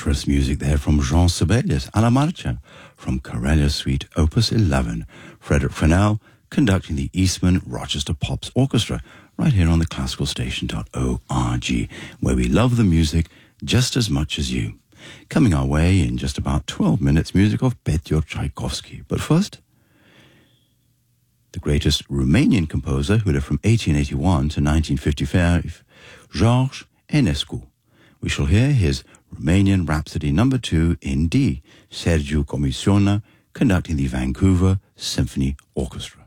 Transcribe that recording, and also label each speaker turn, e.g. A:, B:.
A: First music there from Jean Sibelius, Alla Marcia, from Karelia Suite, Opus 11. Frederick Fresnel conducting the Eastman Rochester Pops Orchestra, right here on the classicalstation.org, where we love the music just as much as you. Coming our way in just about 12 minutes, music of Petr Tchaikovsky. But first, the greatest Romanian composer who lived from 1881 to 1955, George Enescu. We shall hear his Romanian Rhapsody No. 2 in D, Sergiu Comisioana conducting the Vancouver Symphony Orchestra.